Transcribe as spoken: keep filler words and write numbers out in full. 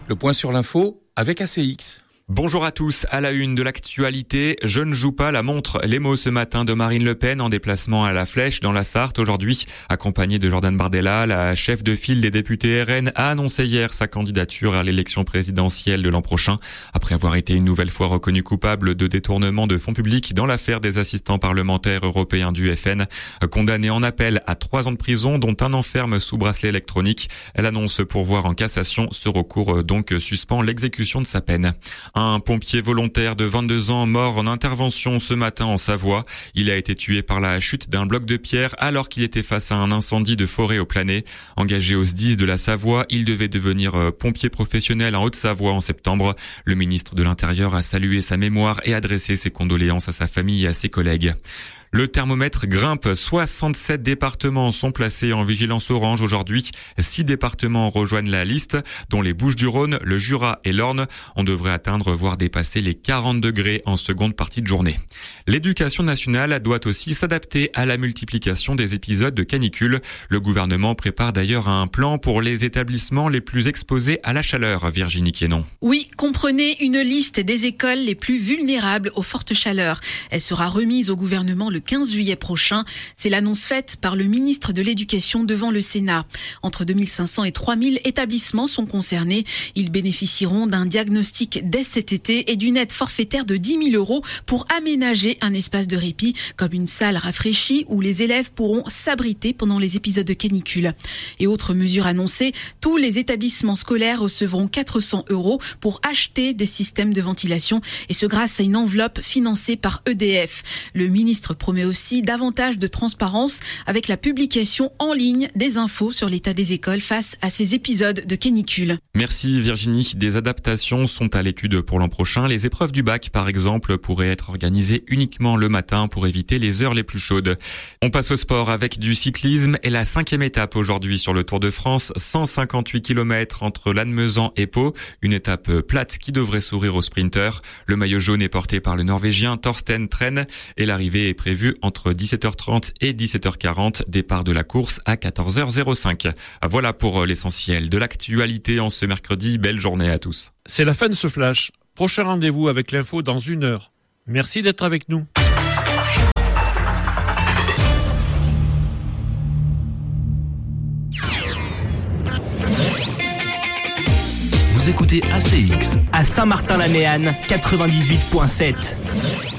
Le point sur l'info avec A C X. Bonjour à tous, à la une de l'actualité, je ne joue pas la montre. Les mots ce matin de Marine Le Pen en déplacement à la Flèche dans la Sarthe aujourd'hui. Accompagnée de Jordan Bardella, la chef de file des députés R N a annoncé hier sa candidature à l'élection présidentielle de l'an prochain. Après avoir été une nouvelle fois reconnue coupable de détournement de fonds publics dans l'affaire des assistants parlementaires européens du F N. Condamnée en appel à trois ans de prison, dont un an ferme sous bracelet électronique. Elle annonce pourvoir en cassation. Ce recours donc suspend l'exécution de sa peine. Un pompier volontaire de vingt-deux ans mort en intervention ce matin en Savoie. Il a été tué par la chute d'un bloc de pierre alors qu'il était face à un incendie de forêt au Planay. Engagé au S D I S de la Savoie, il devait devenir pompier professionnel en Haute-Savoie en septembre. Le ministre de l'Intérieur a salué sa mémoire et adressé ses condoléances à sa famille et à ses collègues. Le thermomètre grimpe. soixante-sept départements sont placés en vigilance orange aujourd'hui. Six départements rejoignent la liste, dont les Bouches-du-Rhône, le Jura et l'Orne. On devrait atteindre, voire dépasser les quarante degrés en seconde partie de journée. L'éducation nationale doit aussi s'adapter à la multiplication des épisodes de canicule. Le gouvernement prépare d'ailleurs un plan pour les établissements les plus exposés à la chaleur. Virginie Quénon. Oui, comprenez une liste des écoles les plus vulnérables aux fortes chaleurs. Elle sera remise au gouvernement le quinze juillet prochain. C'est l'annonce faite par le ministre de l'Éducation devant le Sénat. Entre deux mille cinq cents et trois mille établissements sont concernés. Ils bénéficieront d'un diagnostic dès cet été et d'une aide forfaitaire de dix mille euros pour aménager un espace de répit comme une salle rafraîchie où les élèves pourront s'abriter pendant les épisodes de canicule. Et autre mesure annoncée, tous les établissements scolaires recevront quatre cents euros pour acheter des systèmes de ventilation et ce grâce à une enveloppe financée par E D F. Le ministre promet aussi davantage de transparence avec la publication en ligne des infos sur l'état des écoles face à ces épisodes de canicule. Merci Virginie. Des adaptations sont à l'étude pour l'an prochain. Les épreuves du bac, par exemple, pourraient être organisées uniquement le matin pour éviter les heures les plus chaudes. On passe au sport avec du cyclisme et la cinquième étape aujourd'hui sur le Tour de France. cent cinquante-huit kilomètres entre Lannemezan et Pau. Une étape plate qui devrait sourire aux sprinteurs. Le maillot jaune est porté par le Norvégien Thorsten Tren et l'arrivée est prévue entre dix-sept heures trente et dix-sept heures quarante. Départ de la course à quatorze heures cinq. Voilà pour l'essentiel de l'actualité en ce mercredi. Belle journée à tous. C'est la fin de ce flash. Prochain rendez-vous avec l'info dans une heure. Merci d'être avec nous. Vous écoutez A C X à Saint-Martin-la-Méanne quatre-vingt-dix-huit virgule sept.